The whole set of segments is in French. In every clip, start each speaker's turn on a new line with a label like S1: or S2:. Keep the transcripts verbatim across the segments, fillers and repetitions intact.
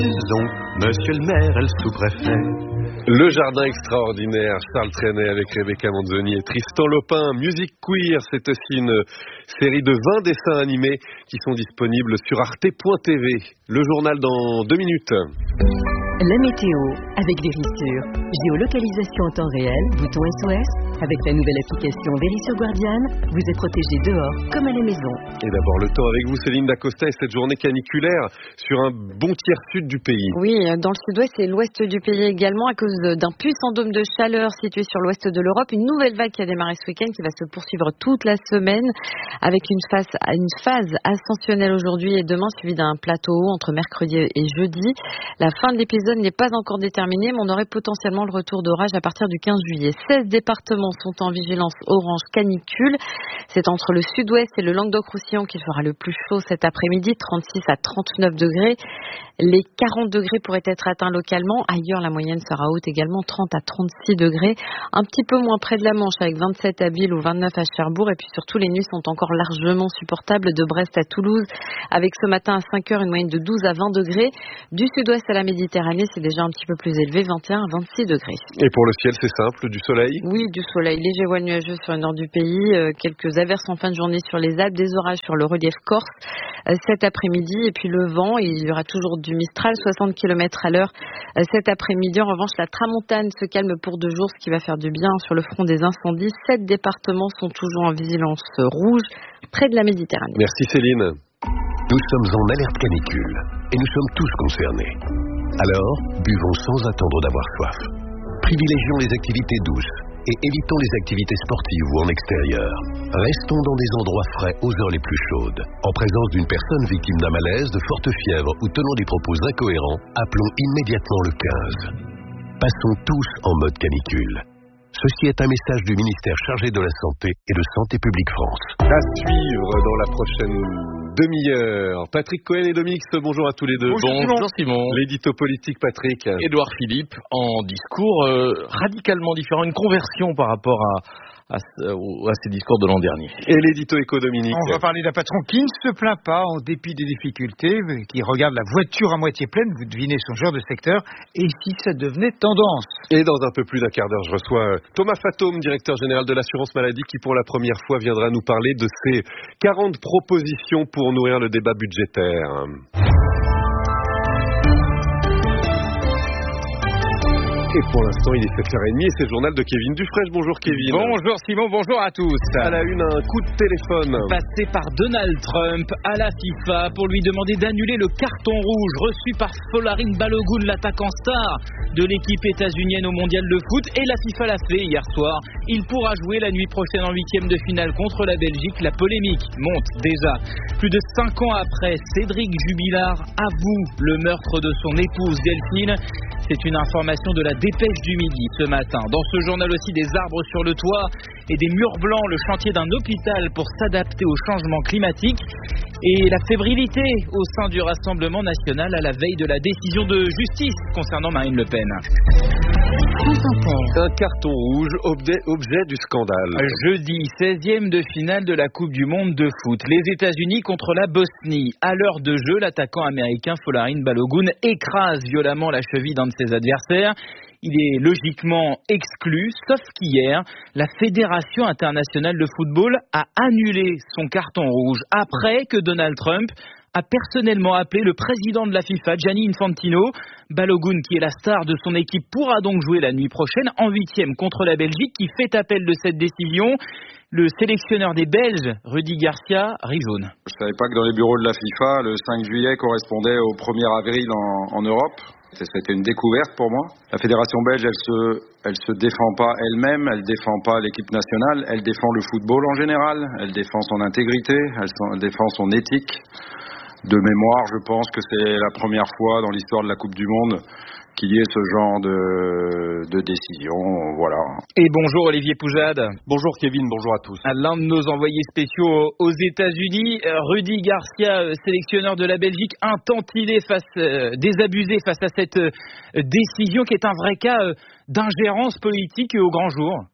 S1: Monsieur le maire et le sous-préfet.
S2: Le jardin extraordinaire, Charles Trenet avec Rebecca Manzoni et Tristan Lopin. Musique Queer, c'est aussi une série de vingt dessins animés qui sont disponibles sur arte point t v. Le journal dans deux minutes.
S3: La météo avec Vérissure. Géolocalisation en temps réel, bouton S O S. Avec la nouvelle application Vérissure Guardian, vous êtes protégé dehors comme à la maison.
S2: Et d'abord le temps avec vous, Céline Dacosta, et cette journée caniculaire sur un bon tiers sud du pays.
S4: Oui, dans le sud-ouest et l'ouest du pays également, à cause d'un puissant dôme de chaleur situé sur l'ouest de l'Europe. Une nouvelle vague qui a démarré ce week-end, qui va se poursuivre toute la semaine, avec une phase, une phase ascensionnelle aujourd'hui et demain, suivie d'un plateau haut entre mercredi et jeudi. La fin de l'épisode n'est pas encore déterminée, mais on aurait potentiellement le retour d'orage à partir du quinze juillet. seize départements sont en vigilance orange canicule. C'est entre le sud-ouest et le Languedoc-Roussillon qu'il fera le plus chaud cet après-midi, trente-six à trente-neuf degrés. Les quarante degrés pourraient être atteints localement. Ailleurs, la moyenne sera haute également, trente à trente-six degrés. Un petit peu moins près de la Manche, avec vingt-sept à Biel ou vingt-neuf à Cherbourg. Et puis surtout, les nuits sont encore largement supportables de Brest à Toulouse, avec ce matin à cinq heures une moyenne de douze à vingt degrés. Du sud-ouest à la Méditerranée, c'est déjà un petit peu plus élevé, vingt et un à vingt-six degrés.
S2: Et pour le ciel, c'est simple, du soleil?
S4: Oui, du soleil. Léger voile nuageux sur le nord du pays, euh, quelques averses en fin de journée sur les Alpes, des orages sur le relief corse euh, cet après-midi. Et puis le vent, il y aura toujours du Mistral, soixante kilomètres à l'heure euh, cet après-midi. En revanche, la tramontane se calme pour deux jours, ce qui va faire du bien sur le front des incendies. Sept départements sont toujours en vigilance rouge près de la Méditerranée.
S2: Merci Céline.
S1: Nous sommes en alerte canicule et nous sommes tous concernés. Alors, buvons sans attendre d'avoir soif. Privilégions les activités douces et évitons les activités sportives ou en extérieur. Restons dans des endroits frais aux heures les plus chaudes. En présence d'une personne victime d'un malaise, de forte fièvre ou tenant des propos incohérents, appelons immédiatement le quinze. Passons tous en mode canicule. Ceci est un message du ministère chargé de la Santé et de Santé publique France.
S2: À suivre dans la prochaine demi-heure. Patrick Cohen et Dominique, bonjour à tous les deux.
S5: Bonjour, bonjour Simon.
S2: L'édito politique, Patrick.
S5: Édouard Philippe, en discours euh, radicalement différent, une conversion par rapport à, à, à ses discours de l'an dernier.
S2: Et l'édito éco, Dominique.
S6: On va parler d'un patron qui ne se plaint pas en dépit des difficultés, qui regarde la voiture à moitié pleine, vous devinez son genre de secteur, et si ça devenait tendance.
S2: Et dans un peu plus d'un quart d'heure, je reçois Thomas Fatome, directeur général de l'assurance maladie, qui pour la première fois viendra nous parler de ses quarante propositions pour nourrir le débat budgétaire. Et pour l'instant, il est sept heures trente et c'est le journal de Kevin Dufresne. Bonjour Kevin.
S7: Bonjour Simon, bonjour à tous.
S2: À la une, un coup de téléphone.
S7: Passé par Donald Trump à la FIFA pour lui demander d'annuler le carton rouge reçu par Folarin Balogun, l'attaquant star de l'équipe états-unienne au mondial de foot. Et la FIFA l'a fait hier soir. Il pourra jouer la nuit prochaine en huitième de finale contre la Belgique. La polémique monte déjà. Plus de cinq ans après, Cédric Jubilard avoue le meurtre de son épouse Delphine. C'est une information de la Dépêche du Midi ce matin. Dans ce journal aussi, des arbres sur le toit et des murs blancs, le chantier d'un hôpital pour s'adapter au changement climatique et la fébrilité au sein du Rassemblement national à la veille de la décision de justice concernant Marine Le Pen.
S2: Un carton rouge, objet, objet du scandale.
S7: Jeudi, seizième de finale de la Coupe du Monde de foot. Les États-Unis contre la Bosnie. À l'heure de jeu, l'attaquant américain Folarin Balogun écrase violemment la cheville d'un de ses adversaires. Il est logiquement exclu, sauf qu'hier, la Fédération internationale de football a annulé son carton rouge après que Donald Trump a personnellement appelé le président de la FIFA, Gianni Infantino. Balogun, qui est la star de son équipe, pourra donc jouer la nuit prochaine en huitième contre la Belgique, qui fait appel de cette décision. Le sélectionneur des Belges, Rudy Garcia, rit jaune.
S8: Je ne savais pas que dans les bureaux de la FIFA, le cinq juillet correspondait au premier avril en, en Europe. C'était une découverte pour moi. La fédération belge, elle se, elle se défend pas elle-même, elle défend pas l'équipe nationale, elle défend le football en général, elle défend son intégrité, elle, elle défend son éthique. De mémoire, je pense que c'est la première fois dans l'histoire de la Coupe du Monde qu'il y ait ce genre de, de décision, voilà.
S7: Et bonjour Olivier Poujade.
S2: Bonjour Kevin, bonjour à tous.
S7: L'un de nos envoyés spéciaux aux États-Unis, Rudy Garcia, sélectionneur de la Belgique, intantilé face, euh, désabusé face à cette euh, décision qui est un vrai cas euh, d'ingérence politique au grand jour.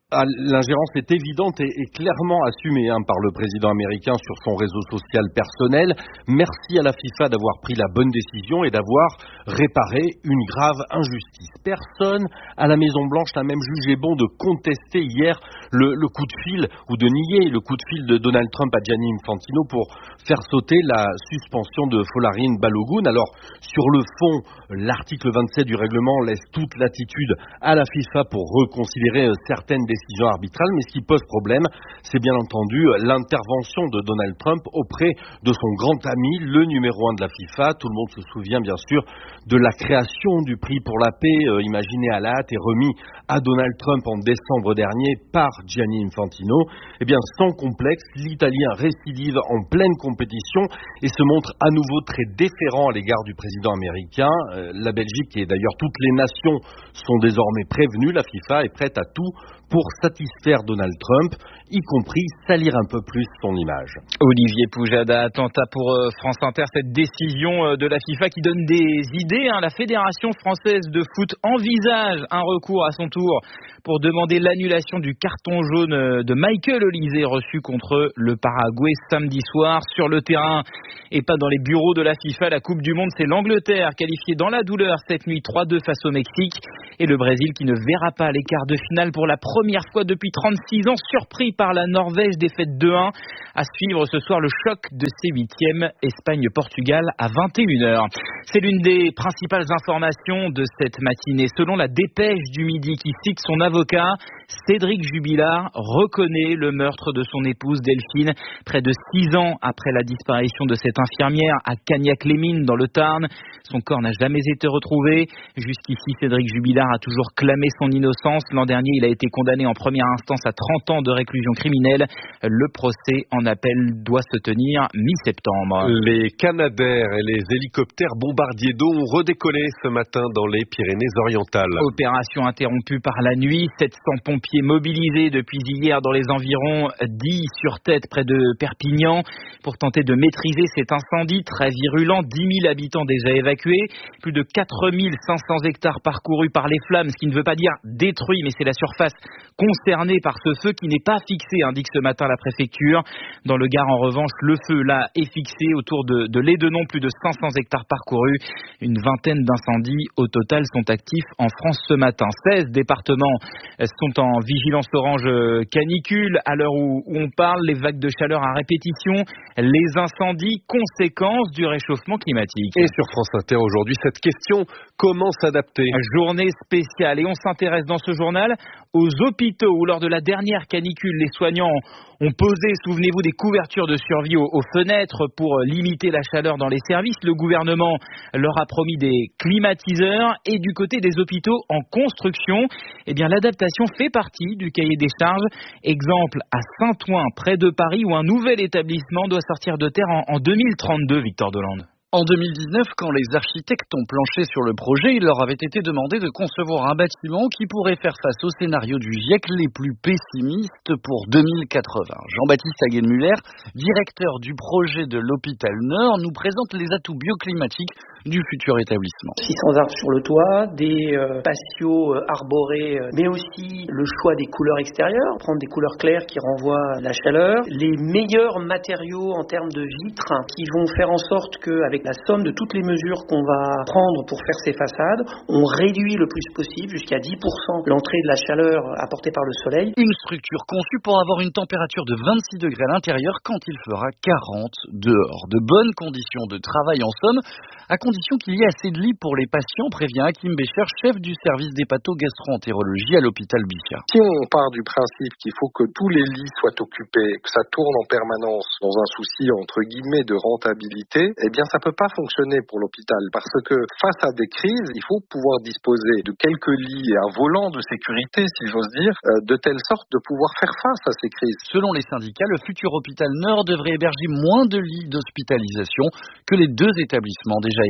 S9: Ah, l'ingérence est évidente et, et clairement assumée hein, par le président américain sur son réseau social personnel. Merci à la FIFA d'avoir pris la bonne décision et d'avoir réparé une grave injustice. Personne à la Maison-Blanche n'a même jugé bon de contester hier le, le coup de fil ou de nier le coup de fil de Donald Trump à Gianni Infantino pour faire sauter la suspension de Folarin Balogun. Alors, sur le fond, l'article vingt-sept du règlement laisse toute latitude à la FIFA pour reconsidérer certaines décisions décision arbitrale, mais ce qui pose problème, c'est bien entendu l'intervention de Donald Trump auprès de son grand ami, le numéro un de la FIFA. Tout le monde se souvient bien sûr de la création du prix pour la paix, euh, imaginé à la hâte et remis à Donald Trump en décembre dernier par Gianni Infantino. Eh bien, sans complexe, l'Italien récidive en pleine compétition et se montre à nouveau très déférent à l'égard du président américain. Euh, la Belgique et d'ailleurs toutes les nations sont désormais prévenues. La FIFA est prête à tout pour satisfaire Donald Trump, y compris salir un peu plus son image.
S7: Olivier Poujada, attentat pour euh, France Inter, cette décision euh, de la FIFA qui donne des idées. Hein. La Fédération française de foot envisage un recours à son tour pour demander l'annulation du carton jaune euh, de Michael Olise reçu contre le Paraguay samedi soir sur le terrain et pas dans les bureaux de la FIFA. La Coupe du Monde, c'est l'Angleterre qualifiée dans la douleur cette nuit trois deux face au Mexique et le Brésil qui ne verra pas les quarts de finale pour la première fois depuis trente-six ans, surpris par la Norvège, défaite deux un. À suivre ce soir le choc de ces huitièmes, Espagne-Portugal à vingt et une heures. C'est l'une des principales informations de cette matinée. Selon la dépêche du Midi qui cite son avocat, Cédric Jubilard reconnaît le meurtre de son épouse Delphine près de six ans après la disparition de cette infirmière à Cagnac-les-Mines dans le Tarn. Son corps n'a jamais été retrouvé. Jusqu'ici, Cédric Jubilard a toujours clamé son innocence. L'an dernier, il a été condamné en première instance à trente ans de réclusion criminelle. Le procès en appel doit se tenir mi-septembre.
S2: Les Canadair et les hélicoptères bombardiers d'eau ont redécollé ce matin dans les Pyrénées-Orientales.
S7: Opération interrompue par la nuit. sept cents pompiers mobilisés depuis hier dans les environs d'Y sur Tête près de Perpignan pour tenter de maîtriser cet incendie très virulent. dix mille habitants déjà évacués. Plus de quatre mille cinq cents hectares parcourus par les flammes, ce qui ne veut pas dire détruits, mais c'est la surface concernée par ce feu qui n'est pas fixé, indique ce matin la préfecture. Dans le Gard, en revanche, le feu là est fixé autour de, de l'Édenon, plus de cinq cents hectares parcourus. Une vingtaine d'incendies au total sont actifs en France ce matin. seize départements sont en vigilance orange canicule. À l'heure où, où on parle, les vagues de chaleur à répétition, les incendies, conséquences du réchauffement climatique.
S2: Et sur France Inter aujourd'hui, cette question, comment s'adapter ?
S7: Journée spéciale. Et on s'intéresse dans ce journal aux hôpitaux où lors de la dernière canicule, les soignants ont posé, souvenez-vous, des couvertures de survie aux, aux fenêtres pour limiter la chaleur dans les services. Le gouvernement leur a promis des climatiseurs et du côté des hôpitaux en construction, eh bien l'adaptation fait partie du cahier des charges. Exemple à Saint-Ouen, près de Paris, où un nouvel établissement doit sortir de terre en, en deux mille trente-deux, Victor Delande.
S10: En deux mille dix-neuf, quand les architectes ont planché sur le projet, il leur avait été demandé de concevoir un bâtiment qui pourrait faire face au scénario du GIEC les plus pessimistes pour deux mille quatre-vingts. Jean-Baptiste Hagenmuller, directeur du projet de l'hôpital Nord, nous présente les atouts bioclimatiques du futur établissement.
S11: six cents arbres sur le toit, des euh, patios euh, arborés, euh, mais aussi le choix des couleurs extérieures, prendre des couleurs claires qui renvoient la chaleur, les meilleurs matériaux en termes de vitres qui vont faire en sorte qu'avec la somme de toutes les mesures qu'on va prendre pour faire ces façades, on réduit le plus possible, jusqu'à dix pour cent, l'entrée de la chaleur apportée par le soleil.
S10: Une structure conçue pour avoir une température de vingt-six degrés à l'intérieur quand il fera quarante dehors. De bonnes conditions de travail en somme, à condition qu'il y ait assez de lits pour les patients, prévient Hakim Bécher, chef du service d'hépato-gastro-entérologie à l'hôpital Bichat.
S12: Si on part du principe qu'il faut que tous les lits soient occupés, que ça tourne en permanence dans un souci entre guillemets de rentabilité, eh bien ça peut pas fonctionner pour l'hôpital parce que face à des crises, il faut pouvoir disposer de quelques lits et un volant de sécurité, si j'ose dire, de telle sorte de pouvoir faire face à ces crises.
S10: Selon les syndicats, le futur hôpital Nord devrait héberger moins de lits d'hospitalisation que les deux établissements déjà existants.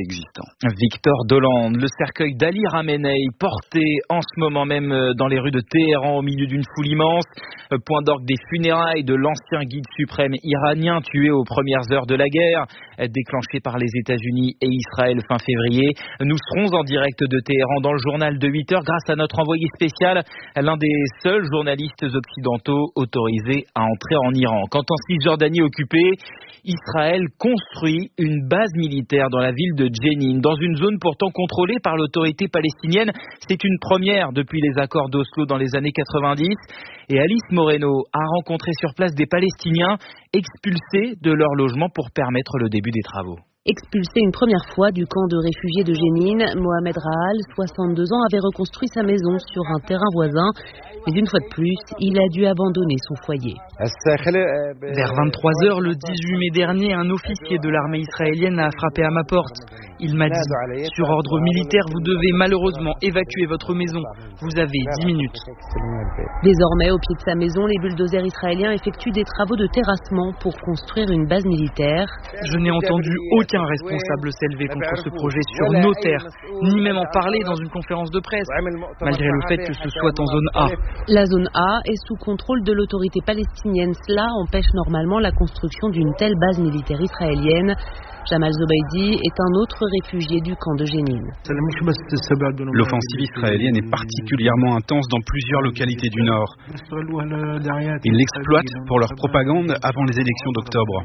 S10: inexistant.
S7: Victor Dolande, le cercueil d'Ali Khamenei, porté en ce moment même dans les rues de Téhéran au milieu d'une foule immense. Point d'orgue des funérailles de l'ancien guide suprême iranien tué aux premières heures de la guerre, déclenchée par les États-Unis et Israël fin février. Nous serons en direct de Téhéran dans le journal de huit heures grâce à notre envoyé spécial, l'un des seuls journalistes occidentaux autorisés à entrer en Iran. Quant en Cisjordanie occupée, Israël construit une base militaire dans la ville de Jenin, dans une zone pourtant contrôlée par l'autorité palestinienne. C'est une première depuis les accords d'Oslo dans les années quatre-vingt-dix. Et Alice Moreno a rencontré sur place des Palestiniens expulsés de leur logement pour permettre le début des travaux.
S13: Expulsé une première fois du camp de réfugiés de Jenin, Mohamed Rahal, soixante-deux ans, avait reconstruit sa maison sur un terrain voisin. Mais une fois de plus, il a dû abandonner son foyer.
S14: Vers vingt-trois heures le dix-huit mai dernier, un officier de l'armée israélienne a frappé à ma porte. Il m'a dit, sur ordre militaire, vous devez malheureusement évacuer votre maison. Vous avez dix minutes.
S13: Désormais, au pied de sa maison, les bulldozers israéliens effectuent des travaux de terrassement pour construire une base militaire.
S14: Je n'ai entendu aucun responsable s'élever contre ce projet sur nos terres, ni même en parler dans une conférence de presse, malgré le fait que ce soit en zone A.
S13: La zone A est sous contrôle de l'autorité palestinienne. Cela empêche normalement la construction d'une telle base militaire israélienne. Jamal Zobaidi est un autre réfugié du camp de Jenin.
S15: L'offensive israélienne est particulièrement intense dans plusieurs localités du nord. Ils l'exploitent pour leur propagande avant les élections d'octobre.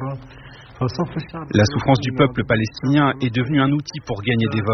S15: La souffrance du peuple palestinien est devenue un outil pour gagner des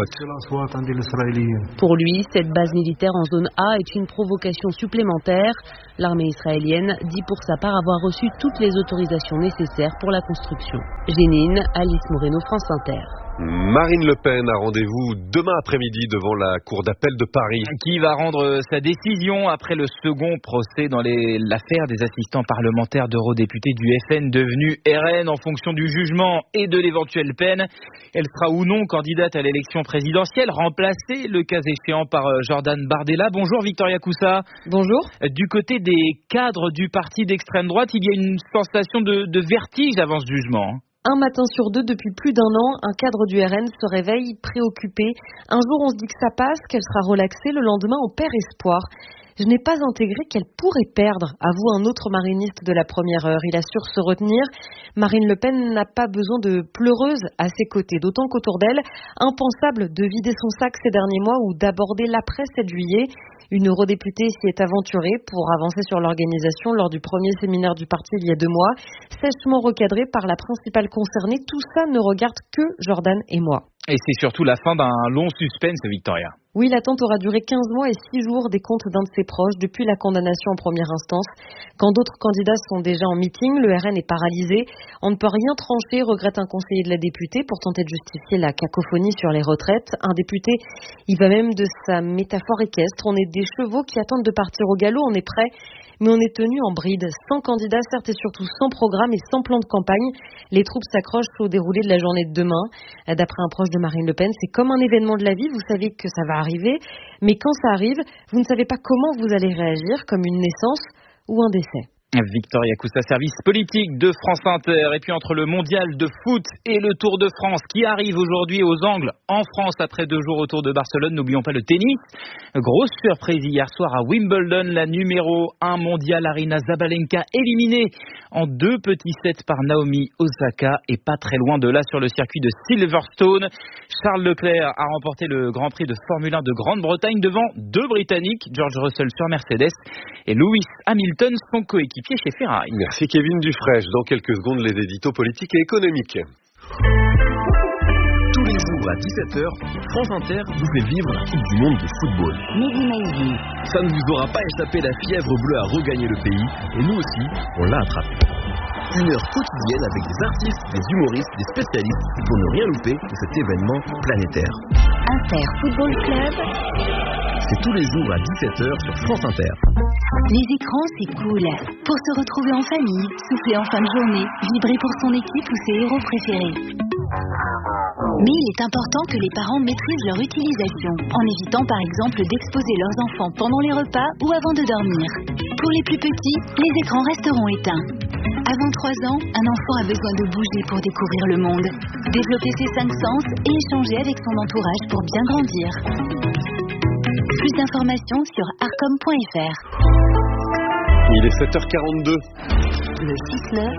S15: votes.
S13: Pour lui, cette base militaire en zone A est une provocation supplémentaire. L'armée israélienne dit pour sa part avoir reçu toutes les autorisations nécessaires pour la construction. Jenin, Alice Moreno, France Inter.
S2: Marine Le Pen a rendez-vous demain après-midi devant la Cour d'appel de Paris.
S7: Qui va rendre sa décision après le second procès dans les, l'affaire des assistants parlementaires d'eurodéputés du F N devenus R N en fonction du jugement et de l'éventuelle peine. Elle sera ou non candidate à l'élection présidentielle, remplacée le cas échéant par Jordan Bardella. Bonjour Victoria Coussa.
S4: Bonjour.
S7: Du côté des cadres du parti d'extrême droite, il y a une sensation de, de vertige avant ce jugement.
S4: Un matin sur deux, depuis plus d'un an, un cadre du R N se réveille préoccupé. Un jour, on se dit que ça passe, qu'elle sera relaxée. Le lendemain, on perd espoir. Je n'ai pas intégré qu'elle pourrait perdre, avoue un autre mariniste de la première heure. Il a su se retenir. Marine Le Pen n'a pas besoin de pleureuse à ses côtés, d'autant qu'autour d'elle, impensable de vider son sac ces derniers mois ou d'aborder l'après sept juillet. Une eurodéputée s'y est aventurée pour avancer sur l'organisation lors du premier séminaire du parti il y a deux mois. Sèchement recadrée par la principale concernée, tout ça ne regarde que Jordan et moi.
S7: Et c'est surtout la fin d'un long suspense, Victoria.
S4: Oui, l'attente aura duré quinze mois et six jours des comptes d'un de ses proches depuis la condamnation en première instance. Quand d'autres candidats sont déjà en meeting, le R N est paralysé. On ne peut rien trancher, regrette un conseiller de la députée pour tenter de justifier la cacophonie sur les retraites. Un député, il va même de sa métaphore équestre. On est des chevaux qui attendent de partir au galop, on est prêt. Mais on est tenu en bride, sans candidat certes et surtout sans programme et sans plan de campagne. Les troupes s'accrochent au déroulé de la journée de demain. D'après un proche de Marine Le Pen, c'est comme un événement de la vie, vous savez que ça va arriver, mais quand ça arrive, vous ne savez pas comment vous allez réagir, comme une naissance ou un décès.
S7: Victoria Coussa, service politique de France Inter. Et puis entre le mondial de foot et le Tour de France qui arrive aujourd'hui aux Angles en France après deux jours au Tour de Barcelone, n'oublions pas le tennis. Grosse surprise hier soir à Wimbledon, la numéro un mondiale Aryna Sabalenka éliminée en deux petits sets par Naomi Osaka et pas très loin de là sur le circuit de Silverstone. Charles Leclerc a remporté le Grand Prix de Formule un de Grande-Bretagne devant deux Britanniques, George Russell sur Mercedes et Lewis Hamilton, son coéquipier chez Ferrari.
S2: Merci Kevin Dufresne. Dans quelques secondes, les éditos politiques et économiques.
S1: Tous les jours à dix-sept heures, France Inter vous fait vivre la Coupe du Monde de football.
S3: Mehdi Maizi.
S1: Ça ne vous aura pas échappé, la fièvre bleue a regagné le pays et nous aussi, on l'a attrapé. Une heure quotidienne avec des artistes, des humoristes, des spécialistes pour ne rien louper de cet événement planétaire.
S3: Inter Football Club.
S1: C'est tous les jours à dix-sept heures sur France Inter.
S3: Les écrans, c'est cool. Pour se retrouver en famille, souffler en fin de journée, vibrer pour son équipe ou ses héros préférés. Mais il est important que les parents maîtrisent leur utilisation, en évitant par exemple d'exposer leurs enfants pendant les repas ou avant de dormir. Pour les plus petits, les écrans resteront éteints. Avant trois ans, un enfant a besoin de bouger pour découvrir le monde, développer ses cinq sens et échanger avec son entourage pour bien grandir. Plus d'informations sur arcom point f r.
S2: Il est sept heures quarante-deux.
S3: Le six neuf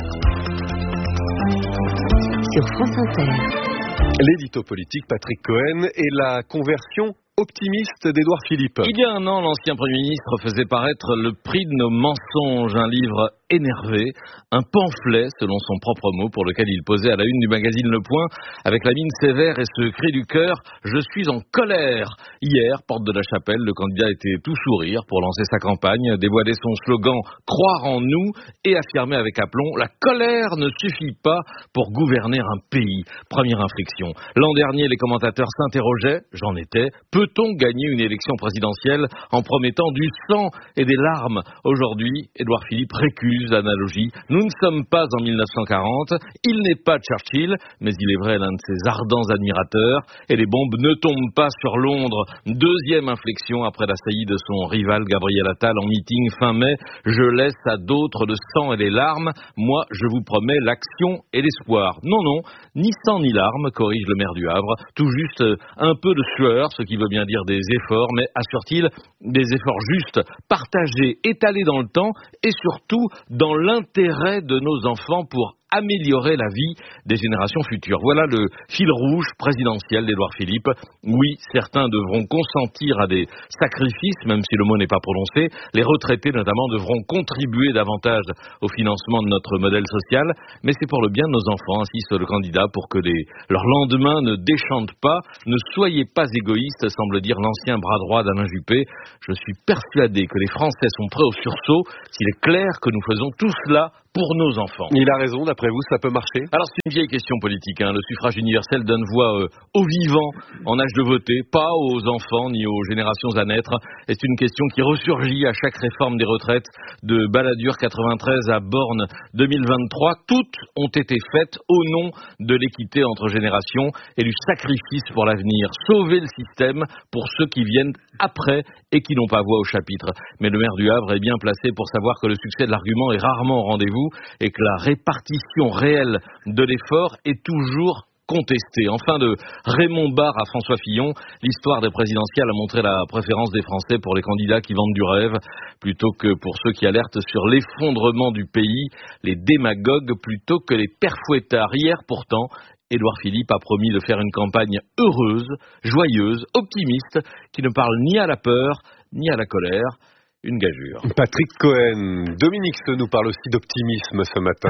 S3: sur France Inter.
S2: L'édito politique Patrick Cohen et la conversion optimiste d'Édouard Philippe.
S5: Il y a un an, l'ancien Premier ministre faisait paraître Le prix de nos mensonges, un livre énervé, un pamphlet, selon son propre mot, pour lequel il posait à la une du magazine Le Point, avec la mine sévère et ce cri du cœur « Je suis en colère ». Hier, porte de la Chapelle, le candidat était tout sourire pour lancer sa campagne, dévoiler son slogan « Croire en nous » et affirmer avec aplomb « La colère ne suffit pas pour gouverner un pays ». Première inflexion. L'an dernier, les commentateurs s'interrogeaient, j'en étais, peut-on gagner une élection présidentielle en promettant du sang et des larmes? Aujourd'hui, Édouard Philippe récuse l'analogie. Nous ne sommes pas en mille neuf cent quarante, il n'est pas Churchill, mais il est vrai l'un de ses ardents admirateurs, et les bombes ne tombent pas sur Londres. Deuxième inflexion après la saillie de son rival Gabriel Attal en meeting fin mai. Je laisse à d'autres le sang et les larmes, moi je vous promets l'action et l'espoir. Non, non, ni sang ni larmes, corrige le maire du Havre, tout juste un peu de sueur, ce qui veut bien dire des efforts, mais assure-t-il, des efforts justes, partagés, étalés dans le temps, et surtout dans l'intérêt de nos enfants pour améliorer la vie des générations futures. Voilà le fil rouge présidentiel d'Édouard Philippe. Oui, certains devront consentir à des sacrifices, même si le mot n'est pas prononcé. Les retraités, notamment, devront contribuer davantage au financement de notre modèle social. Mais c'est pour le bien de nos enfants, insiste le candidat, pour que les, leur lendemain ne déchante pas. Ne soyez pas égoïstes, semble dire l'ancien bras droit d'Alain Juppé. Je suis persuadé que les Français sont prêts au sursaut s'il est clair que nous faisons tout cela pour nos enfants.
S2: Il a raison, d'après vous, ça peut marcher?
S5: Alors c'est une vieille question politique, hein. Le suffrage universel donne voix euh, aux vivants en âge de voter, pas aux enfants ni aux générations à naître. C'est une question qui ressurgit à chaque réforme des retraites, de Balladur quatre-vingt-treize à Borne deux mille vingt-trois. Toutes ont été faites au nom de l'équité entre générations et du sacrifice pour l'avenir. Sauver le système pour ceux qui viennent après et qui n'ont pas voix au chapitre. Mais le maire du Havre est bien placé pour savoir que le succès de l'argument est rarement au rendez-vous et que la répartition réelle de l'effort est toujours contestée. Enfin, de Raymond Barre à François Fillon, l'histoire des présidentielles a montré la préférence des Français pour les candidats qui vendent du rêve, plutôt que pour ceux qui alertent sur l'effondrement du pays, les démagogues plutôt que les pères fouettards. Hier, pourtant, Édouard Philippe a promis de faire une campagne heureuse, joyeuse, optimiste, qui ne parle ni à la peur, ni à la colère. Une gageure.
S2: Patrick Cohen. Dominique nous parle aussi d'optimisme ce matin.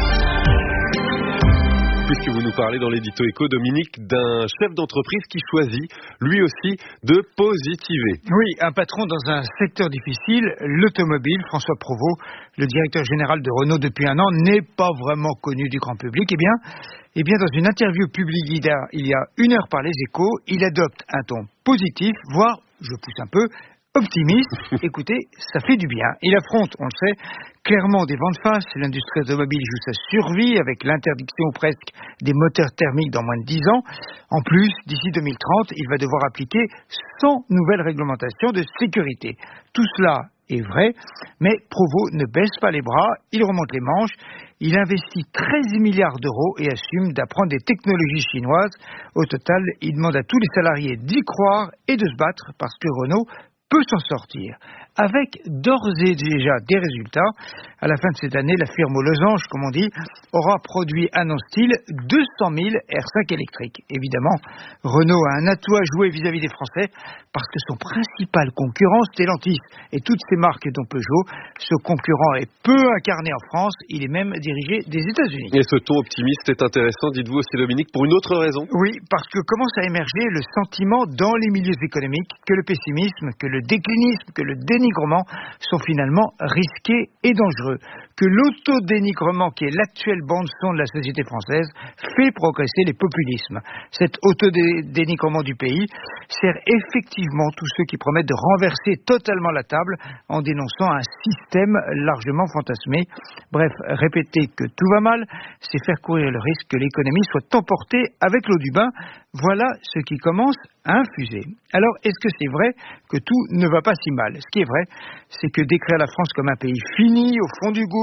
S2: Puisque vous nous parlez dans l'édito éco, Dominique, d'un chef d'entreprise qui choisit, lui aussi, de positiver.
S6: Oui, un patron dans un secteur difficile, l'automobile. François Provost, le directeur général de Renault depuis un an, n'est pas vraiment connu du grand public. Eh bien, eh bien dans une interview publiée il y a une heure par les Échos, il adopte un ton positif, voire, je pousse un peu, optimiste. Écoutez, ça fait du bien. Il affronte, on le sait, clairement des vents de face. L'industrie automobile joue sa survie avec l'interdiction presque des moteurs thermiques dans moins de dix ans. En plus, d'ici deux mille trente, il va devoir appliquer cent nouvelles réglementations de sécurité. Tout cela est vrai, mais Provost ne baisse pas les bras, il remonte les manches. Il investit treize milliards d'euros et assume d'apprendre des technologies chinoises. Au total, il demande à tous les salariés d'y croire et de se battre parce que Renault peut s'en sortir, avec d'ores et déjà des résultats. À la fin de cette année, la firme aux losanges, comme on dit, aura produit, annonce-t-il, deux cent mille R cinq électriques. Évidemment, Renault a un atout à jouer vis-à-vis des Français, parce que son principal concurrent, Stellantis, et toutes ces marques dont Peugeot, ce concurrent est peu incarné en France, il est même dirigé des États-Unis.
S2: Et ce ton optimiste est intéressant, dites-vous aussi, Dominique, pour une autre raison.
S6: Oui, parce que commence à émerger le sentiment dans les milieux économiques que le pessimisme, que le déclinisme, que le dénigrement sont finalement risqués et dangereux. Que l'autodénigrement, qui est l'actuelle bande-son de la société française, fait progresser les populismes. Cet autodénigrement du pays sert effectivement tous ceux qui promettent de renverser totalement la table en dénonçant un système largement fantasmé. Bref, répéter que tout va mal, c'est faire courir le risque que l'économie soit emportée avec l'eau du bain. Voilà ce qui commence à infuser. Alors, est-ce que c'est vrai que tout ne va pas si mal? Ce qui est vrai, c'est que décrire la France comme un pays fini, au fond du gouffre,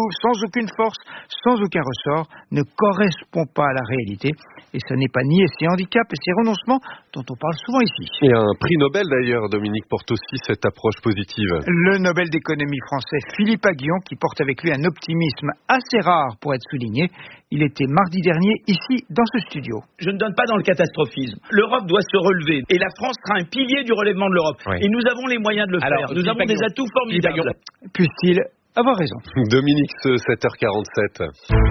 S6: sans aucune force, sans aucun ressort, ne correspond pas à la réalité. Et ça n'est pas nier ces handicaps et ces renoncements dont on parle souvent ici.
S2: Et un prix Nobel d'ailleurs, Dominique, porte aussi cette approche positive.
S6: Le Nobel d'économie français Philippe Aghion, qui porte avec lui un optimisme assez rare pour être souligné. Il était mardi dernier ici dans ce studio.
S16: Je ne donne pas dans le catastrophisme. L'Europe doit se relever et la France sera un pilier du relèvement de l'Europe. Oui. Et nous avons les moyens de le Alors, faire. Nous avons Aghion. des atouts formidables.
S6: Puisse-t-il avoir raison.
S2: Dominique, sept heures quarante-sept.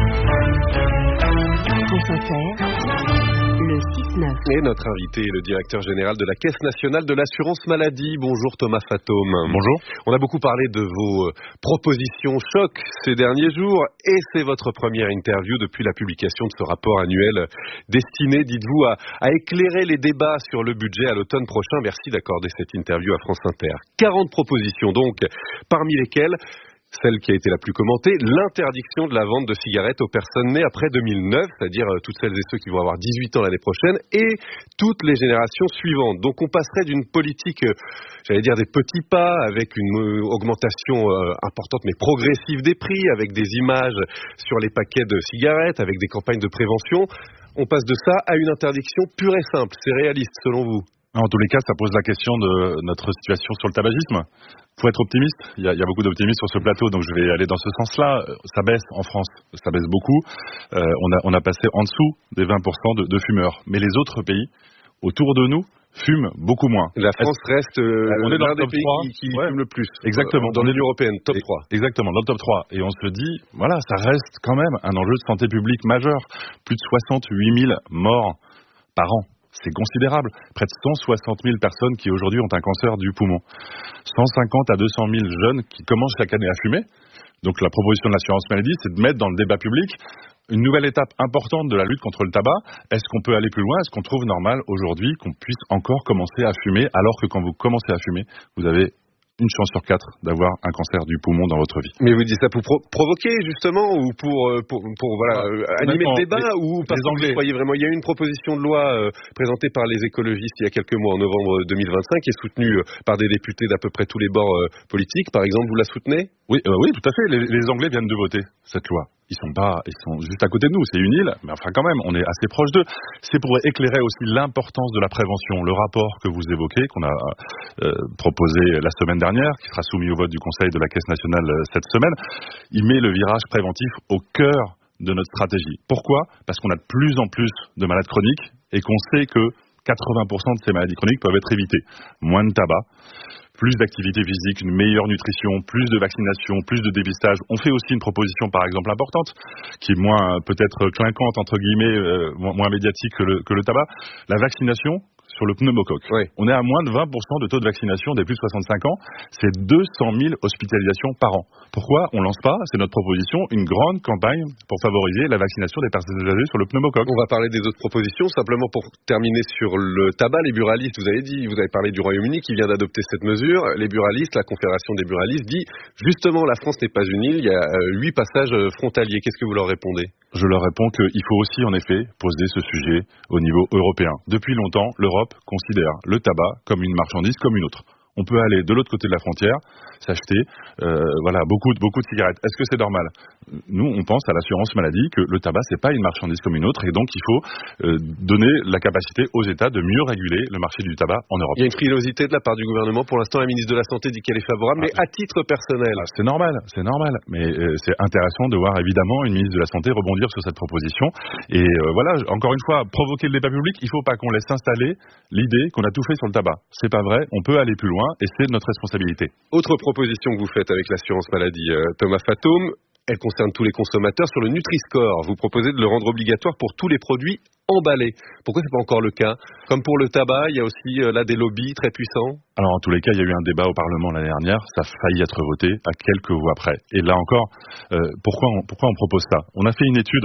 S3: Le six neuf.
S2: Et notre invité est le directeur général de la Caisse nationale de l'assurance maladie. Bonjour Thomas Fatome.
S17: Bonjour.
S2: On a beaucoup parlé de vos propositions choc ces derniers jours et c'est votre première interview depuis la publication de ce rapport annuel destiné, dites-vous, à, à éclairer les débats sur le budget à l'automne prochain. Merci d'accorder cette interview à France Inter. quarante propositions donc, parmi lesquelles celle qui a été la plus commentée, l'interdiction de la vente de cigarettes aux personnes nées après deux mille neuf, c'est-à-dire toutes celles et ceux qui vont avoir dix-huit ans l'année prochaine, et toutes les générations suivantes. Donc on passerait d'une politique, j'allais dire des petits pas, avec une augmentation importante mais progressive des prix, avec des images sur les paquets de cigarettes, avec des campagnes de prévention. On passe de ça à une interdiction pure et simple. C'est réaliste selon vous ?
S17: En tous les cas, ça pose la question de notre situation sur le tabagisme. Faut être optimiste. Il y a, il y a beaucoup d'optimisme sur ce plateau, donc je vais aller dans ce sens-là. Ça baisse en France, ça baisse beaucoup. Euh, on a, on a passé en dessous des vingt pour cent de, de fumeurs. Mais les autres pays autour de nous fument beaucoup moins.
S2: La France
S17: Est-ce...
S2: reste euh,
S17: on est dans
S2: l'un
S17: le top
S2: des pays
S17: trois.
S2: qui, qui
S17: ouais.
S2: fume le plus.
S17: Exactement.
S2: Euh, dans l'Union européenne, top trois.
S17: Exactement, dans le top trois. Et on se dit, voilà, ça reste quand même un enjeu de santé publique majeur. Plus de soixante-huit mille morts par an. C'est considérable. Près de cent soixante mille personnes qui aujourd'hui ont un cancer du poumon. cent cinquante à deux cent mille jeunes qui commencent chaque année à fumer. Donc la proposition de l'assurance maladie, c'est de mettre dans le débat public une nouvelle étape importante de la lutte contre le tabac. Est-ce qu'on peut aller plus loin ? Est-ce qu'on trouve normal aujourd'hui qu'on puisse encore commencer à fumer alors que quand vous commencez à fumer, vous avez une chance sur quatre d'avoir un cancer du poumon dans votre vie.
S2: Mais vous dites ça pour pro- provoquer justement ou pour pour, pour voilà ah, animer le débat les, ou parce que vous croyez vraiment il y a eu une proposition de loi euh, présentée par les écologistes il y a quelques mois en novembre deux mille vingt-cinq et soutenue euh, par des députés d'à peu près tous les bords euh, politiques. Par exemple, vous la soutenez ?
S17: Oui, euh, oui, tout à fait. Les, les Anglais viennent de voter cette loi. Ils sont pas, ils sont juste à côté de nous. C'est une île, mais enfin quand même, on est assez proche d'eux. C'est pour éclairer aussi l'importance de la prévention. Le rapport que vous évoquez, qu'on a euh, proposé la semaine dernière, qui sera soumis au vote du Conseil de la Caisse nationale euh, cette semaine, il met le virage préventif au cœur de notre stratégie. Pourquoi ? Parce qu'on a de plus en plus de malades chroniques et qu'on sait que quatre-vingts pour cent de ces maladies chroniques peuvent être évitées. Moins de tabac, plus d'activité physique, une meilleure nutrition, plus de vaccination, plus de dépistage. On fait aussi une proposition, par exemple, importante, qui est moins peut-être clinquante, entre guillemets, euh, moins médiatique que le, que le tabac. La vaccination sur le pneumocoque. Oui. On est à moins de vingt pour cent de taux de vaccination des plus de soixante-cinq ans. C'est deux cent mille hospitalisations par an. Pourquoi on lance pas, c'est notre proposition, une grande campagne pour favoriser la vaccination des personnes âgées sur le pneumocoque ?
S2: On va parler des autres propositions. Simplement pour terminer sur le tabac, les buralistes, vous avez dit, vous avez parlé du Royaume-Uni qui vient d'adopter cette mesure. Les buralistes, la Confédération des buralistes dit, justement, la France n'est pas une île, il y a huit passages frontaliers. Qu'est-ce que vous leur répondez ?
S17: Je leur réponds qu'il faut aussi, en effet, poser ce sujet au niveau européen. Depuis longtemps, l'Europe considère le tabac comme une marchandise comme une autre. On peut aller de l'autre côté de la frontière, s'acheter euh, voilà, beaucoup, beaucoup de cigarettes. Est-ce que c'est normal ? Nous, on pense à l'assurance maladie que le tabac, c'est pas une marchandise comme une autre et donc il faut euh, donner la capacité aux États de mieux réguler le marché du tabac en Europe.
S2: Il y a une frilosité de la part du gouvernement. Pour l'instant, la ministre de la Santé dit qu'elle est favorable, ah, mais à titre personnel.
S17: Ah, c'est normal, c'est normal. Mais euh, c'est intéressant de voir évidemment une ministre de la Santé rebondir sur cette proposition. Et euh, voilà, encore une fois, provoquer le débat public, il faut pas qu'on laisse s'installer l'idée qu'on a tout fait sur le tabac. C'est pas vrai, on peut aller plus loin. Et c'est notre responsabilité.
S2: Autre proposition que vous faites avec l'assurance maladie, euh, Thomas Fatome, elle concerne tous les consommateurs. Sur le Nutri-Score, vous proposez de le rendre obligatoire pour tous les produits emballés. Pourquoi c'est pas encore le cas ? Comme pour le tabac, il y a aussi euh, là des lobbies très puissants.
S17: Alors en tous les cas, il y a eu un débat au Parlement l'année dernière, ça a failli être voté à quelques voix près. Et là encore, euh, pourquoi, on, pourquoi on propose ça ? On a fait une étude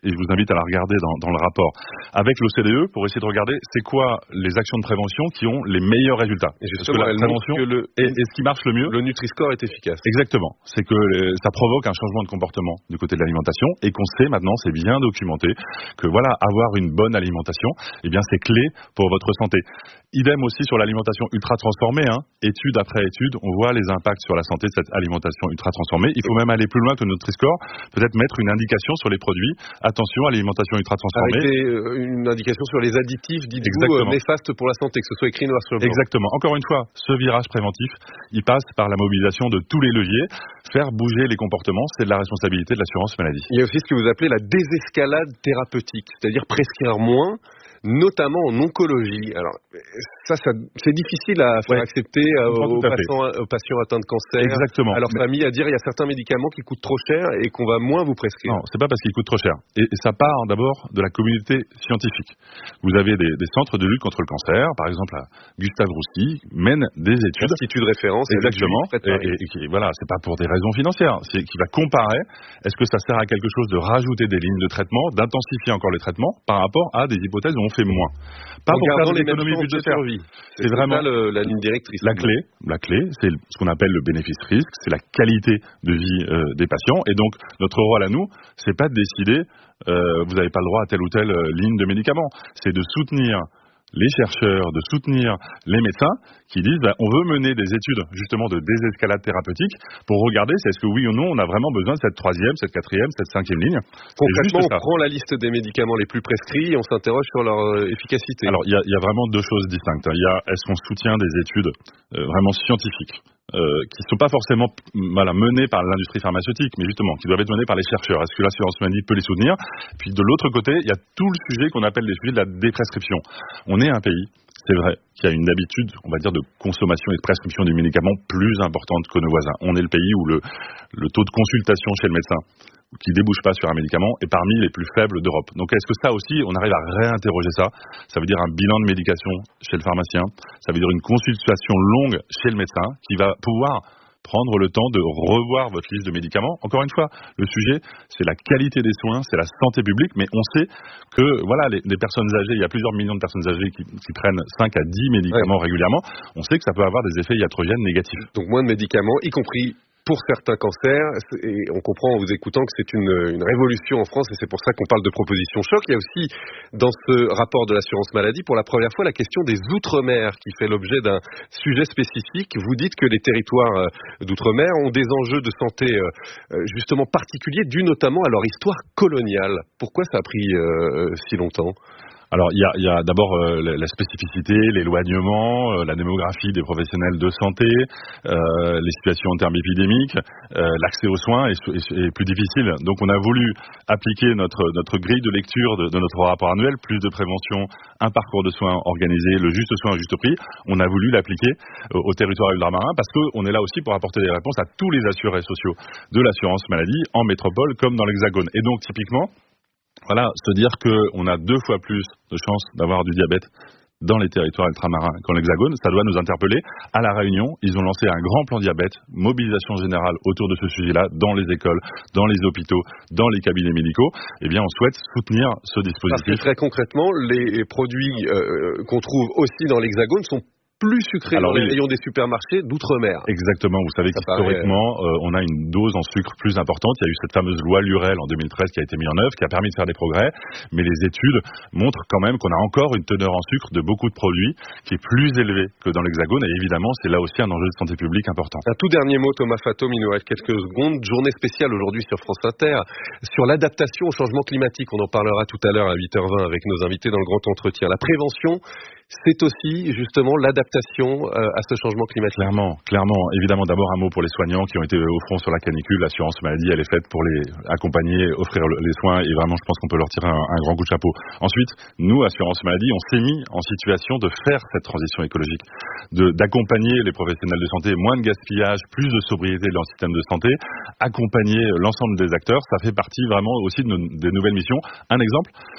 S17: et je vous invite à la regarder dans, dans le rapport, avec l'O C D E pour essayer de regarder c'est quoi les actions de prévention qui ont les meilleurs résultats.
S2: Et justement,
S17: la prévention
S2: que le,
S17: est, est ce qui marche le mieux.
S2: Le Nutri-Score est efficace.
S17: Exactement. C'est que euh, ça provoque un changement de comportement du côté de l'alimentation et qu'on sait maintenant, c'est bien documenté, que voilà, avoir une bonne alimentation, eh bien c'est clé pour votre santé. Idem aussi sur l'alimentation ultra transformée, hein. Étude après étude, on voit les impacts sur la santé de cette alimentation ultra transformée. Il faut même aller plus loin que le Nutri-Score, peut-être mettre une indication sur les produits. Attention à l'alimentation ultra transformée.
S2: Avec des, euh, une indication sur les additifs, dites-vous, euh, néfastes pour la santé, que ce soit écrit noir sur le blanc.
S17: Exactement. Encore une fois, ce virage préventif, il passe par la mobilisation de tous les leviers. Faire bouger les comportements, c'est de la responsabilité de l'assurance maladie.
S2: Il y a aussi ce que vous appelez la désescalade thérapeutique, c'est-à-dire prescrire moins, notamment en oncologie. Alors, ça, ça c'est difficile à faire ouais, accepter aux, aux, patients, aux patients atteints de cancer,
S17: exactement,
S2: à leur famille, à dire il y a certains médicaments qui coûtent trop cher et qu'on va moins vous prescrire.
S17: Non, c'est pas parce qu'ils coûtent trop cher. Et, et ça part d'abord de la communauté scientifique. Vous avez des, des centres de lutte contre le cancer, par exemple, à Gustave Roussy, mène des études.
S2: Institut de référence.
S17: Exactement. Et, et, et qui, voilà, c'est pas pour des raisons financières. C'est qui va comparer, est-ce que ça sert à quelque chose de rajouter des lignes de traitement, d'intensifier encore les traitements par rapport à des hypothèses où on fait moins.
S2: Pas en pour faire de l'économie budgétaire.
S17: C'est, c'est vraiment
S2: le, la ligne directrice.
S17: La clé, la clé, c'est ce qu'on appelle le bénéfice-risque, c'est la qualité de vie euh, des patients. Et donc, notre rôle à nous, c'est pas de décider, euh, vous n'avez pas le droit à telle ou telle euh, ligne de médicaments. C'est de soutenir les chercheurs, de soutenir les médecins qui disent bah, on veut mener des études justement de désescalade thérapeutique pour regarder si est-ce que oui ou non on a vraiment besoin de cette troisième, cette quatrième, cette cinquième ligne.
S2: Concrètement, on prend la liste des médicaments les plus prescrits et on s'interroge sur leur euh, efficacité.
S17: Alors il y, y a vraiment deux choses distinctes. Il y a est-ce qu'on soutient des études euh, vraiment scientifiques Euh, qui ne sont pas forcément voilà, menées par l'industrie pharmaceutique, mais justement qui doivent être menées par les chercheurs. Est-ce que l'assurance maladie peut les soutenir? Puis de l'autre côté, il y a tout le sujet qu'on appelle les sujets de la déprescription. On est un pays, c'est vrai, qui a une habitude, on va dire, de consommation et de prescription des médicaments plus importante que nos voisins. On est le pays où le, le taux de consultation chez le médecin qui débouche pas sur un médicament est parmi les plus faibles d'Europe. Donc est-ce que ça aussi, on arrive à réinterroger ça? Ça veut dire un bilan de médication chez le pharmacien, ça veut dire une consultation longue chez le médecin qui va pouvoir prendre le temps de revoir votre liste de médicaments. Encore une fois, le sujet, c'est la qualité des soins, c'est la santé publique, mais on sait que voilà, les, les personnes âgées, il y a plusieurs millions de personnes âgées qui, qui prennent cinq à dix médicaments ouais. régulièrement. On sait que ça peut avoir des effets iatrogènes négatifs.
S2: Donc moins de médicaments, y compris pour certains cancers, et on comprend en vous écoutant que c'est une, une révolution en France et c'est pour ça qu'on parle de proposition choc. Il y a aussi dans ce rapport de l'assurance maladie pour la première fois la question des outre-mer qui fait l'objet d'un sujet spécifique. Vous dites que les territoires d'outre-mer ont des enjeux de santé justement particuliers dus notamment à leur histoire coloniale. Pourquoi ça a pris euh, si longtemps ?
S17: Alors, il y a, il y a d'abord euh, la spécificité, l'éloignement, euh, la démographie des professionnels de santé, euh, les situations en termes épidémiques, euh, l'accès aux soins est, est, est plus difficile. Donc, on a voulu appliquer notre, notre grille de lecture de, de notre rapport annuel, plus de prévention, un parcours de soins organisé, le juste soin au juste prix. On a voulu l'appliquer euh, au territoire ultramarin parce qu'on est là aussi pour apporter des réponses à tous les assurés sociaux de l'assurance maladie en métropole comme dans l'Hexagone. Et donc, typiquement, voilà, se dire qu'on a deux fois plus de chances d'avoir du diabète dans les territoires ultramarins qu'en l'Hexagone, ça doit nous interpeller. À La Réunion, ils ont lancé un grand plan diabète, mobilisation générale autour de ce sujet-là, dans les écoles, dans les hôpitaux, dans les cabinets médicaux. Eh bien, on souhaite soutenir ce dispositif.
S2: Parce que très concrètement, les produits euh, qu'on trouve aussi dans l'Hexagone sont plus sucré Alors, dans les rayons des supermarchés d'outre-mer.
S17: Exactement. Vous savez qu'historiquement, paraît... euh, on a une dose en sucre plus importante. Il y a eu cette fameuse loi Lurel en deux mille treize qui a été mise en œuvre, qui a permis de faire des progrès. Mais les études montrent quand même qu'on a encore une teneur en sucre de beaucoup de produits qui est plus élevée que dans l'Hexagone. Et évidemment, c'est là aussi un enjeu de santé publique important.
S2: Un tout dernier mot, Thomas Fatom, il nous reste quelques secondes. Journée spéciale aujourd'hui sur France Inter sur l'adaptation au changement climatique. On en parlera tout à l'heure à huit heures vingt avec nos invités dans le grand entretien. La prévention, c'est aussi justement l'adaptation euh, à ce changement climatique.
S17: Clairement, clairement. Évidemment, d'abord un mot pour les soignants qui ont été au front sur la canicule. L'assurance maladie, elle est faite pour les accompagner, offrir les soins et vraiment, je pense qu'on peut leur tirer un, un grand coup de chapeau. Ensuite, nous, assurance maladie, on s'est mis en situation de faire cette transition écologique, de, d'accompagner les professionnels de santé, moins de gaspillage, plus de sobriété dans le système de santé, accompagner l'ensemble des acteurs. Ça fait partie vraiment aussi de nos, des nouvelles missions. Un exemple.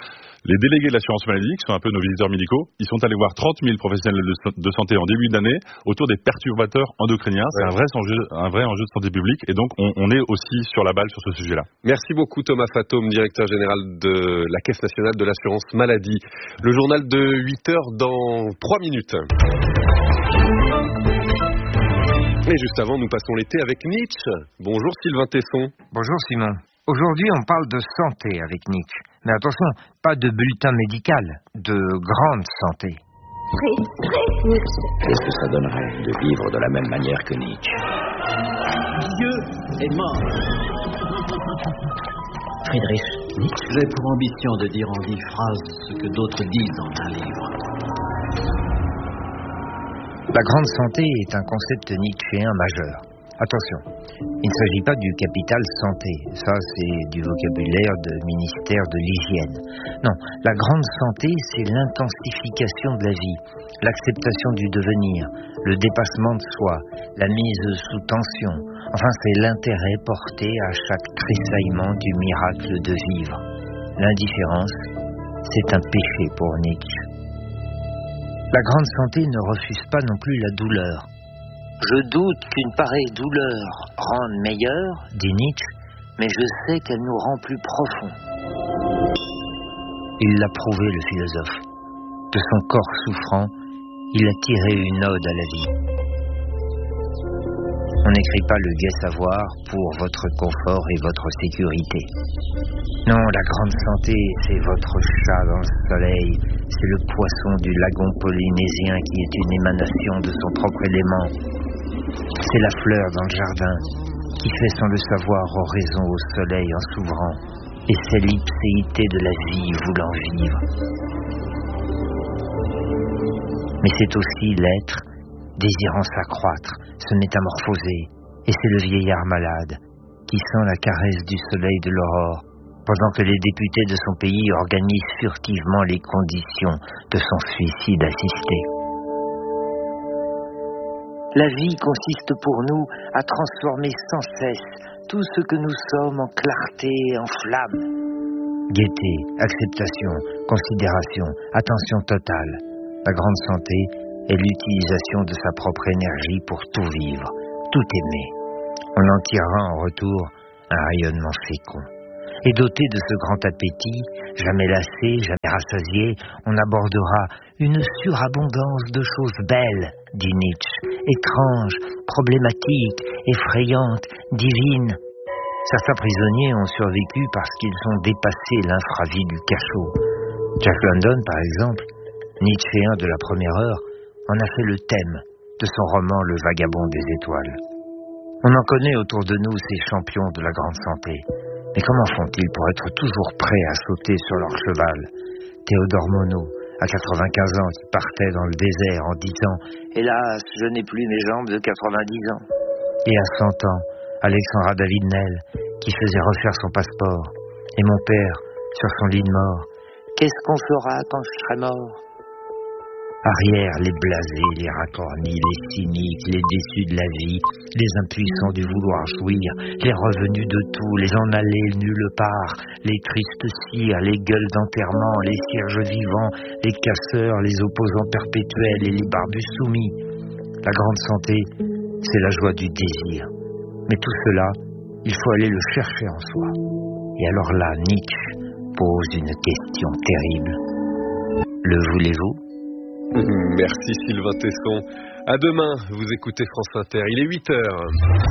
S17: Les délégués de l'assurance maladie, qui sont un peu nos visiteurs médicaux, ils sont allés voir trente mille professionnels de santé en début d'année autour des perturbateurs endocriniens. C'est un vrai enjeu, un vrai enjeu de santé publique, et donc on, on est aussi sur la balle sur ce sujet-là.
S2: Merci beaucoup Thomas Fatome, directeur général de la Caisse nationale de l'assurance maladie. Le journal de huit heures dans trois minutes. Et juste avant, nous passons l'été avec Nietzsche. Bonjour Sylvain Tesson.
S18: Bonjour Simon. Aujourd'hui, on parle de santé avec Nietzsche. Mais attention, pas de bulletin médical, de grande santé.
S19: Qu'est-ce que ça donnerait de vivre de la même manière que Nietzsche?
S20: Dieu est mort. Friedrich Nietzsche. J'ai pour ambition de dire en dix phrases ce que d'autres disent dans un livre.
S18: La grande santé est un concept nietzschéen majeur. Attention, il ne s'agit pas du capital santé, ça c'est du vocabulaire de ministère de l'hygiène. Non, la grande santé c'est l'intensification de la vie, l'acceptation du devenir, le dépassement de soi, la mise sous tension, enfin c'est l'intérêt porté à chaque tressaillement du miracle de vivre. L'indifférence, c'est un péché pour Nietzsche. La grande santé ne refuse pas non plus la douleur. Je doute qu'une pareille douleur rende meilleure, dit Nietzsche, mais je sais qu'elle nous rend plus profonds. Il l'a prouvé, le philosophe. De son corps souffrant, il a tiré une ode à la vie. On n'écrit pas le gai savoir pour votre confort et votre sécurité. Non, la grande santé, c'est votre chat dans le soleil, c'est le poisson du lagon polynésien qui est une émanation de son propre élément. C'est la fleur dans le jardin qui fait sans le savoir oraison au soleil en s'ouvrant, et c'est l'ipséité de la vie voulant vivre. Mais c'est aussi l'être désirant s'accroître, se métamorphoser, et c'est le vieillard malade qui sent la caresse du soleil de l'aurore, pendant que les députés de son pays organisent furtivement les conditions de son suicide assisté. La vie consiste pour nous à transformer sans cesse tout ce que nous sommes en clarté et en flamme. Gaieté, acceptation, considération, attention totale. La grande santé est l'utilisation de sa propre énergie pour tout vivre, tout aimer. On en tirera en retour un rayonnement fécond. Et doté de ce grand appétit, jamais lassé, jamais rassasié, on abordera une surabondance de choses belles, dit Nietzsche, étranges, problématiques, effrayantes, divines. Certains prisonniers ont survécu parce qu'ils ont dépassé l'infravie du cachot. Jack London, par exemple, Nietzschéen de la première heure, en a fait le thème de son roman Le Vagabond des étoiles. On en connaît autour de nous ces champions de la grande santé. Mais comment font-ils pour être toujours prêts à sauter sur leur cheval? Théodore Monod, à quatre-vingt-quinze ans, qui partait dans le désert en disant « Hélas, je n'ai plus mes jambes de quatre-vingt-dix ans ». Et à cent ans, Alexandra David-Nel, qui faisait refaire son passeport. Et mon père, sur son lit de mort. « Qu'est-ce qu'on fera quand je serai mort ?» Arrière, les blasés, les racornis, les cyniques, les déçus de la vie, les impuissants du vouloir jouir, les revenus de tout, les en allés nulle part, les tristes cires, les gueules d'enterrement, les cierges vivants, les casseurs, les opposants perpétuels et les barbus soumis. La grande santé, c'est la joie du désir. Mais tout cela, il faut aller le chercher en soi. Et alors là, Nietzsche pose une question terrible. Le voulez-vous ?
S2: Merci Sylvain Tesson. À demain, vous écoutez France Inter. Il est huit heures.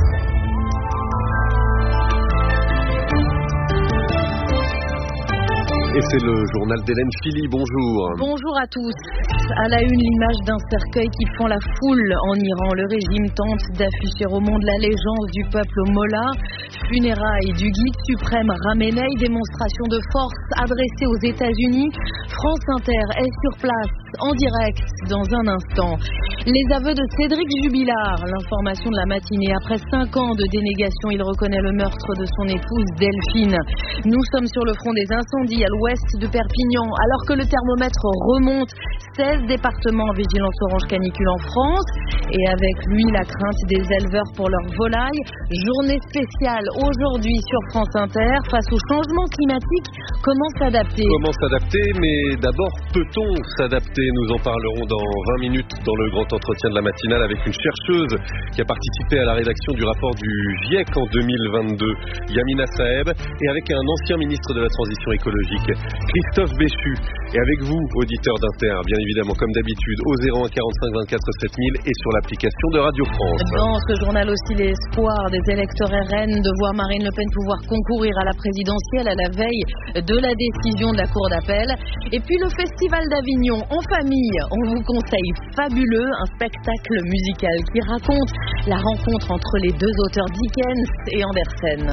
S2: Et c'est le journal d'Hélène Philly. Bonjour.
S21: Bonjour à tous. À la une, l'image d'un cercueil qui fend la foule. En Iran, le régime tente d'afficher au monde l'allégeance du peuple au mollah. Funérailles du guide suprême Ramenei. Démonstration de force adressée aux États-Unis. France Inter est sur place en direct dans un instant. Les aveux de Cédric Jubilard, l'information de la matinée. Après cinq ans de dénégation, il reconnaît le meurtre de son épouse Delphine. Nous sommes sur le front des incendies à l'ouest de Perpignan, alors que le thermomètre remonte. seize départements en vigilance orange canicule en France, et avec lui la crainte des éleveurs pour leurs volailles. Journée spéciale aujourd'hui sur France Inter face au changement climatique. Comment s'adapter ?
S2: Comment s'adapter, mais d'abord, peut-on s'adapter ? Nous en parlerons dans vingt minutes dans le grand entretien de la matinale avec une chercheuse qui a participé à la rédaction du rapport du GIEC en deux mille vingt-deux, Yamina Saeb, et avec un ancien ministre de la Transition écologique, Christophe Béchu. Et avec vous, auditeurs d'Inter, bien évidemment, comme d'habitude, au zéro un quarante-cinq vingt-quatre sept mille et sur l'application de Radio France.
S21: Dans ce journal aussi, l'espoir des électeurs R N de voir Marine Le Pen pouvoir concourir à la présidentielle à la veille de la décision de la Cour d'appel. Et puis le Festival d'Avignon en famille, on vous conseille Fabuleux, un spectacle musical qui raconte la rencontre entre les deux auteurs Dickens et Andersen.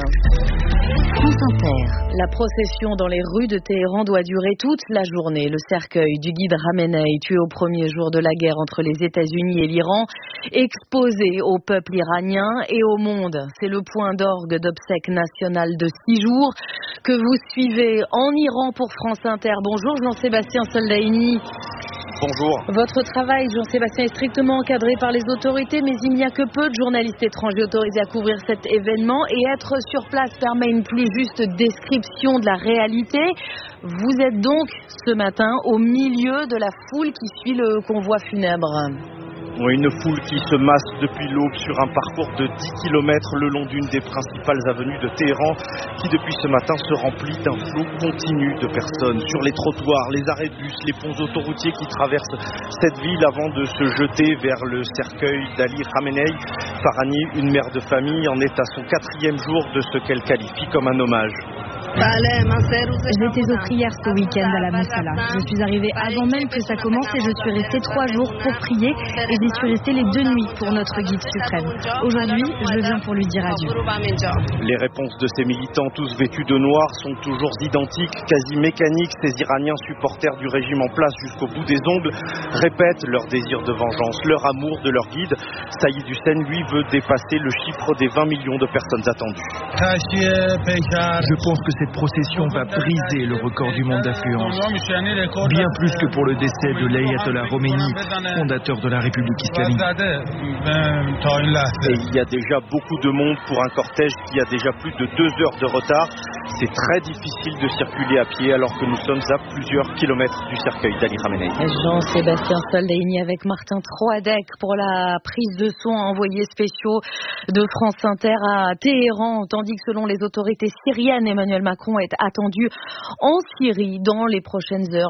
S3: France Inter.
S21: La procession dans les rues de Téhéran doit durer toute la journée. Le cercueil du guide Khamenei, tué au premier jour de la guerre entre les États-Unis et l'Iran, exposé au peuple iranien et au monde. C'est le point d'orgue d'obsèques nationales de six jours que vous suivez en Iran pour France Inter. Bonjour Jean-Sébastien Soldaini.
S8: Bonjour.
S21: Votre travail, Jean-Sébastien, est strictement encadré par les autorités, mais il n'y a que peu de journalistes étrangers autorisés à couvrir cet événement, et être sur place permet une plus juste description de la réalité. Vous êtes donc ce matin au milieu de la foule qui suit le convoi funèbre.
S8: Une foule qui se masse depuis l'aube sur un parcours de dix kilomètres le long d'une des principales avenues de Téhéran, qui depuis ce matin se remplit d'un flot continu de personnes sur les trottoirs, les arrêts de bus, les ponts autoroutiers qui traversent cette ville avant de se jeter vers le cercueil d'Ali Khamenei. Farhani, une mère de famille, en est à son quatrième jour de ce qu'elle qualifie comme un hommage.
S22: J'étais aux prières ce week-end à la Moussala. Je suis arrivée avant même que ça commence et je suis restée trois jours pour prier et j'y suis restée les deux nuits pour notre guide suprême. Aujourd'hui, je viens pour lui dire adieu.
S8: Les réponses de ces militants, tous vêtus de noir, sont toujours identiques, quasi mécaniques. Ces Iraniens supporters du régime en place jusqu'au bout des ongles répètent leur désir de vengeance, leur amour de leur guide. Saïd Hussein, lui, veut dépasser le chiffre des vingt millions de personnes attendues.
S23: Je pense que cette procession va briser le record du monde d'affluence. Bien plus que pour le décès de l'Ayatollah Khomeini, fondateur de la République islamique.
S8: Et il y a déjà beaucoup de monde pour un cortège qui a déjà plus de deux heures de retard. C'est très difficile de circuler à pied alors que nous sommes à plusieurs kilomètres du cercueil d'Ali Khamenei.
S21: Jean-Sébastien Soldaini avec Martin Troadec pour la prise de son, envoyés spéciaux de France Inter à Téhéran, tandis que selon les autorités syriennes, Emmanuel Macron est attendu en Syrie dans les prochaines heures.